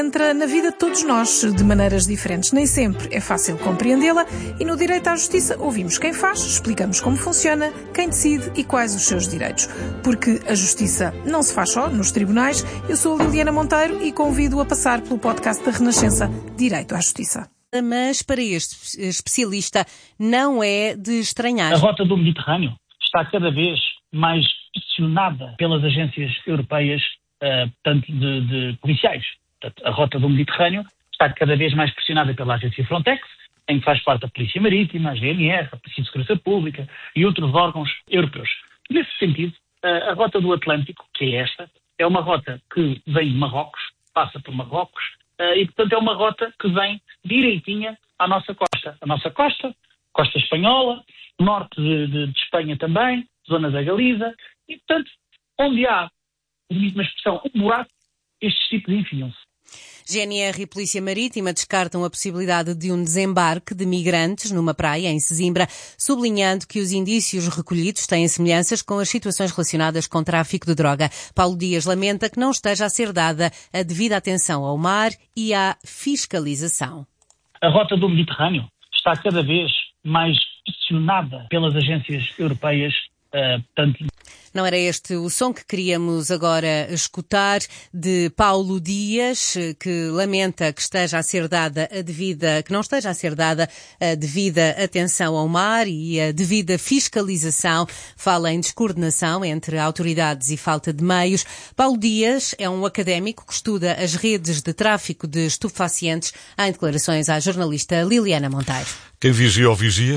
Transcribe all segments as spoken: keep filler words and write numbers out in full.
Entra na vida de todos nós, de maneiras diferentes. Nem sempre é fácil compreendê-la e no direito à justiça ouvimos quem faz, explicamos como funciona, quem decide e quais os seus direitos. Porque a justiça não se faz só nos tribunais. Eu sou a Liliana Monteiro e convido a passar pelo podcast da Renascença Direito à Justiça. Mas para este especialista não é de estranhar. A rota do Mediterrâneo está cada vez mais pressionada pelas agências europeias, uh, tanto de, de policiais. Portanto, a rota do Mediterrâneo está cada vez mais pressionada pela agência Frontex, em que faz parte a Polícia Marítima, a G N R, a Polícia de Segurança Pública e outros órgãos europeus. Nesse sentido, a rota do Atlântico, que é esta, é uma rota que vem de Marrocos, passa por Marrocos, e, portanto, é uma rota que vem direitinha à nossa costa. A nossa costa, costa espanhola, norte de, de, de Espanha também, zona da Galiza, e, portanto, onde há, uma expressão, um buraco, estes tipos enfiam-se. G N R e Polícia Marítima descartam a possibilidade de um desembarque de migrantes numa praia em Sesimbra, sublinhando que os indícios recolhidos têm semelhanças com as situações relacionadas com tráfico de droga. Paulo Dias lamenta que não esteja a ser dada a devida atenção ao mar e à fiscalização. A rota do Mediterrâneo está cada vez mais pressionada pelas agências europeias, uh, tanto... Não era este o som que queríamos agora escutar de Paulo Dias, que lamenta que esteja a ser dada a devida, que não esteja a ser dada a devida atenção ao mar e a devida fiscalização. Fala em descoordenação entre autoridades e falta de meios. Paulo Dias é um académico que estuda as redes de tráfico de estupefacientes, em declarações à jornalista Liliana Monteiro. Quem vigia ou vigia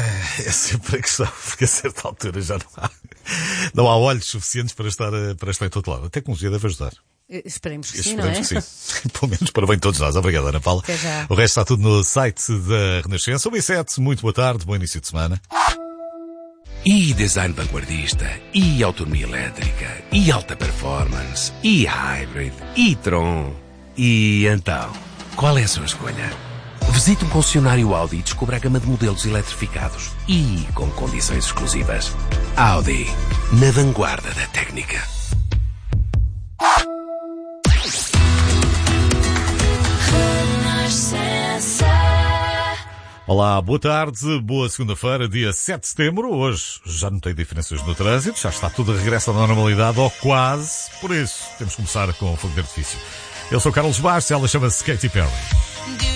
é sempre a questão, porque a certa altura já não há, não há olhos suficientes para estar, para estar em todo lado. A tecnologia deve ajudar. Esperemos que sim, Esperemos não é? que sim. Pelo menos para bem de todos nós. Obrigado, Ana Paula. Até já. O resto está tudo no site da Renascença. um e sete, muito boa tarde, bom início de semana. E design vanguardista, e autonomia elétrica, e alta performance, e hybrid, e Tron. E então, qual é a sua escolha? Visite um concessionário Audi e descubra a gama de modelos eletrificados e com condições exclusivas. Audi, na vanguarda da técnica. Olá, boa tarde, boa segunda-feira, dia sete de setembro. Hoje já não tem diferenças no trânsito, já está tudo a regresso à normalidade, ou quase. Por isso, temos que começar com o fogo de artifício. Eu sou Carlos Bastos, ela chama-se Katy Perry.